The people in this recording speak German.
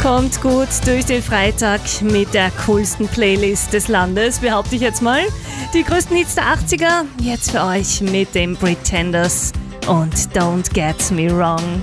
Kommt gut durch den Freitag mit der coolsten Playlist des Landes, behaupte ich jetzt mal. Die größten Hits der 80er, jetzt für euch mit den Pretenders und Don't Get Me Wrong.